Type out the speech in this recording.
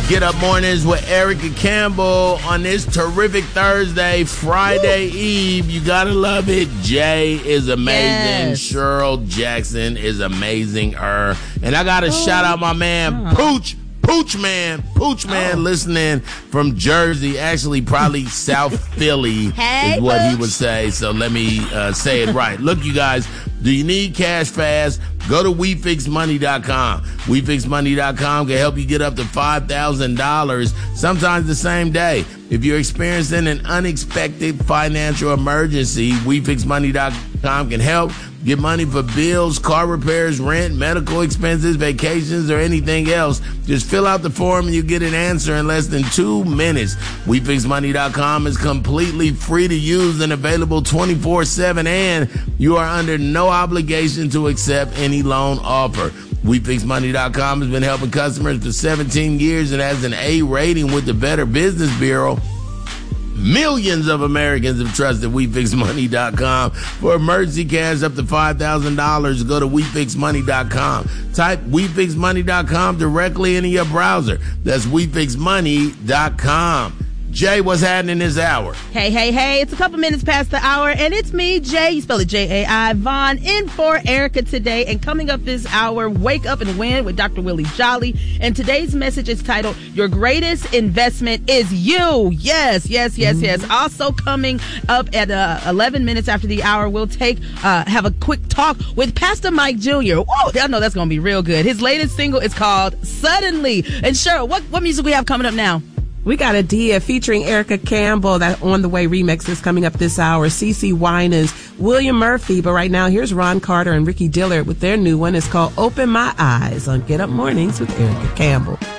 Get Up Mornings with Erica Campbell on this terrific Thursday, Friday Eve. You gotta love it. Jay is amazing. Yes. Cheryl Jackson is amazing. And I gotta shout out my man, Pooch Man, listening from Jersey, actually probably South Philly is what he would say. So let me say it right. Look, you guys, do you need cash fast? Go to WeFixMoney.com. WeFixMoney.com can help you get up to $5,000, sometimes the same day. If you're experiencing an unexpected financial emergency, WeFixMoney.com can help. Get money for bills, car repairs, rent, medical expenses, vacations, or anything else. Just fill out the form and you get an answer in less than 2 minutes. WeFixMoney.com is completely free to use and available 24/7, and you are under no obligation to accept any loan offer. WeFixMoney.com has been helping customers for 17 years and has an A rating with the Better Business Bureau. Millions of Americans have trusted WeFixMoney.com for emergency cash up to $5,000. Go to WeFixMoney.com. Type WeFixMoney.com directly into your browser. That's WeFixMoney.com. Jay, what's happening this hour? Hey. It's a couple minutes past the hour, and it's me, Jay. You spell it J-A-I, Vaughn, in for Erica today. And coming up this hour, Wake Up and Win with Dr. Willie Jolly. And today's message is titled, Your Greatest Investment is You. Yes. Also coming up at 11 minutes after the hour, we'll have a quick talk with Pastor Mike Jr. Whoa, I know that's going to be real good. His latest single is called Suddenly. And Cheryl, what music we have coming up now? We got a Dia featuring Erica Campbell, that On the Way remix is coming up this hour. CeCe Winans, William Murphy. But right now, here's Ron Carter and Ricky Dillard with their new one. It's called Open My Eyes on Get Up Mornings with Erica Campbell.